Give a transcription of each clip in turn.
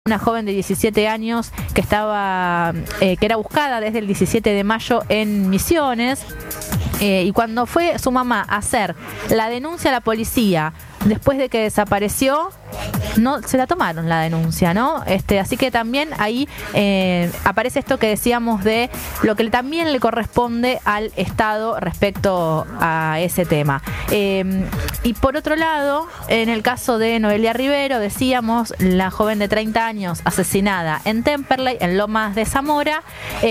una joven de 17 años que era buscada desde el 17 de mayo en Misiones, y cuando fue su mamá a hacer la denuncia a la policía después de que desapareció, no se la tomaron la denuncia, ¿no? Así que también ahí aparece esto que decíamos de lo que también le corresponde al Estado respecto a ese tema. Y por otro lado, en el caso de Noelia Rivero, decíamos, la joven de 30 años asesinada en Temperley, en Lomas de Zamora,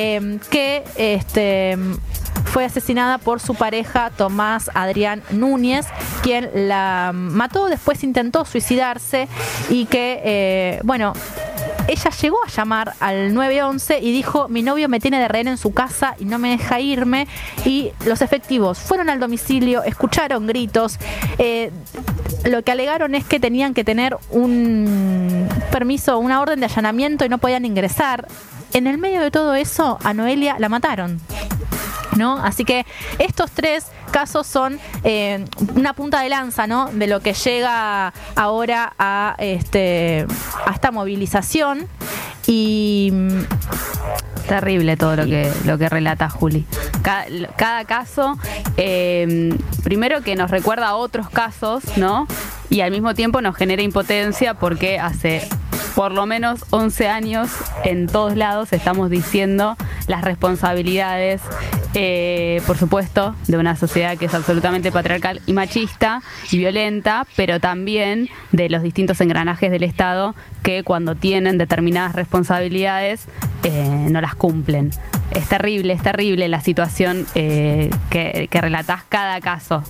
que fue asesinada por su pareja Tomás Adrián Núñez, quien la mató, después intentó suicidarse y que, ella llegó a llamar al 911 y dijo: mi novio me tiene de rehén en su casa y no me deja irme. Y los efectivos fueron al domicilio, escucharon gritos. Lo que alegaron es que tenían que tener un permiso, una orden de allanamiento y no podían ingresar. En el medio de todo eso, a Noelia la mataron, ¿no? Así que estos tres casos son una punta de lanza, ¿no?, de lo que llega ahora a esta movilización. Y terrible todo lo que relata Juli. Cada caso, primero que nos recuerda a otros casos, ¿no? Y al mismo tiempo nos genera impotencia porque hace por lo menos 11 años en todos lados estamos diciendo las responsabilidades, por supuesto, de una sociedad que es absolutamente patriarcal y machista y violenta, pero también de los distintos engranajes del Estado que cuando tienen determinadas responsabilidades no las cumplen. Es terrible la situación que relatás cada caso.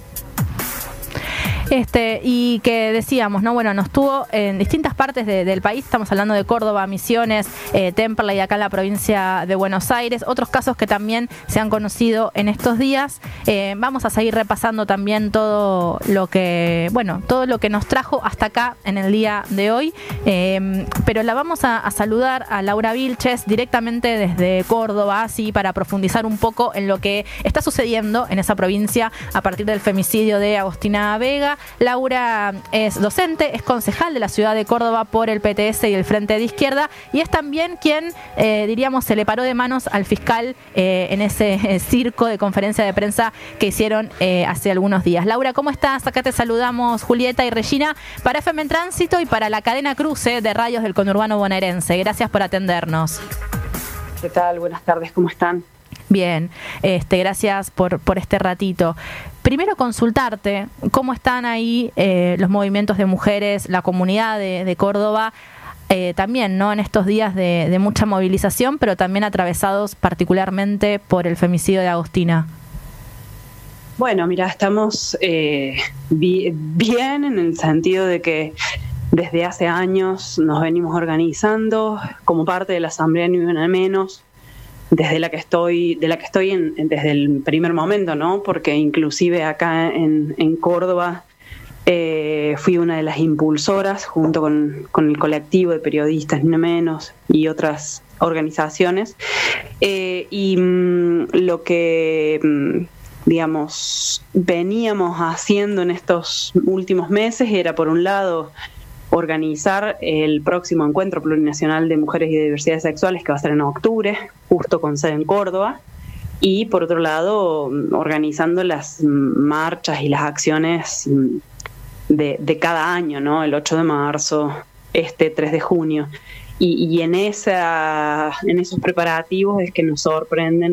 Y que decíamos, ¿no? Bueno, nos tuvo en distintas partes del país. Estamos hablando de Córdoba, Misiones, Temperley, acá en la provincia de Buenos Aires. Otros casos que también se han conocido en estos días. Vamos a seguir repasando también todo lo que nos trajo hasta acá en el día de hoy. Pero la vamos a saludar a Laura Vilches directamente desde Córdoba, así para profundizar un poco en lo que está sucediendo en esa provincia a partir del femicidio de Agostina Vega. Laura es docente, es concejal de la ciudad de Córdoba por el PTS y el Frente de Izquierda, y es también quien, se le paró de manos al fiscal en ese circo de conferencia de prensa que hicieron hace algunos días. Laura, ¿cómo estás? Acá te saludamos Julieta y Regina para FM en Tránsito y para la cadena Cruce de radios del conurbano bonaerense. Gracias por atendernos. ¿Qué tal? Buenas tardes, ¿cómo están? Bien, gracias por este ratito. Primero consultarte cómo están ahí los movimientos de mujeres, la comunidad de Córdoba, también, ¿no?, en estos días de mucha movilización, pero también atravesados particularmente por el femicidio de Agostina. Bueno, mira, estamos bien en el sentido de que desde hace años nos venimos organizando como parte de la Asamblea Ni Una Menos, desde la que estoy desde el primer momento, ¿no? Porque inclusive acá en Córdoba fui una de las impulsoras junto con el colectivo de periodistas Ni Una Menos y otras organizaciones, lo que veníamos haciendo en estos últimos meses era, por un lado, organizar el próximo encuentro plurinacional de mujeres y de diversidades sexuales, que va a ser en octubre, justo con sede en Córdoba, y por otro lado organizando las marchas y las acciones de cada año, ¿no? El 8 de marzo, 3 de junio, y en esos preparativos es que nos sorprenden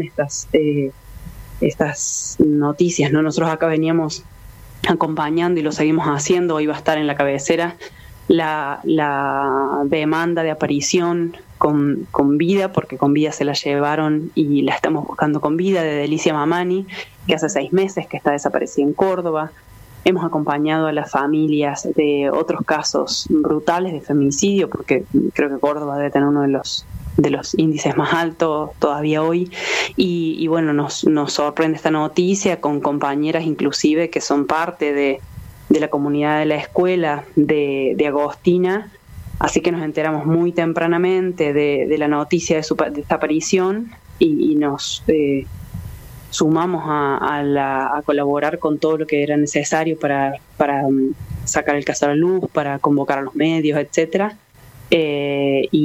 estas noticias, ¿no? Nosotros acá veníamos acompañando y lo seguimos haciendo. Hoy va a estar en la cabecera la demanda de aparición con vida, porque con vida se la llevaron y la estamos buscando con vida, de Delicia Mamani, que hace 6 meses que está desaparecida en Córdoba. Hemos acompañado a las familias de otros casos brutales de femicidio, porque creo que Córdoba debe tener uno de los índices más altos todavía hoy, y bueno, nos sorprende esta noticia con compañeras inclusive que son parte de la comunidad de la escuela de Agostina, así que nos enteramos muy tempranamente de la noticia de esta aparición y nos sumamos a colaborar con todo lo que era necesario para sacar el caso a la luz, para convocar a los medios, etcétera. Y